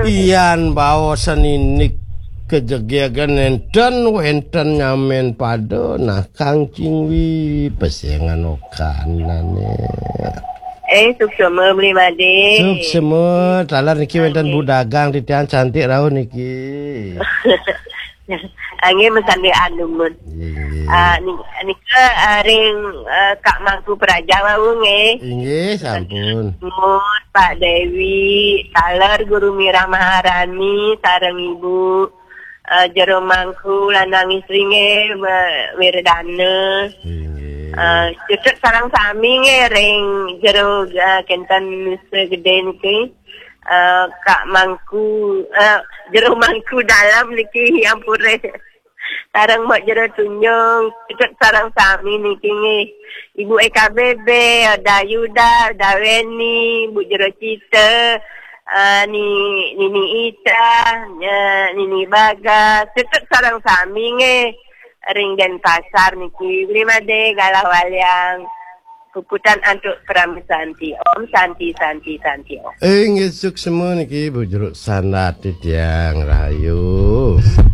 Iyan bawa seninik kejegiagan wenten nyamen pada nah kangcing wi pesengan okanane. Suksema beli made. Suksema talar niki wenten budagang titian cantik raun niki. Angin mesandi anumun. Nika ring Kak Mangku Praja mau nge. Inggih sampun. Pak Dewi, talar Guru Mira Maharani, sareng Ibu Jero Mangku lanang istri nge Wirdana. Cucuk sarang sami nge ring jero kenten segede niki. Kak Mangku jero Mangku dalam niki ampure sarang mak jero tunyong cucuk sarang sami niki nge Ibu EKBB Dayuda Daweni Bu Jero Cita Nini Ita Nini Baga cucuk sarang sami nge ring dan pasar niki lima de galah waliang Puputan untuk Pramsanti. Om Santi Om. Ngesuk semua niki Bu Jeruk Sanat titiang rahayu.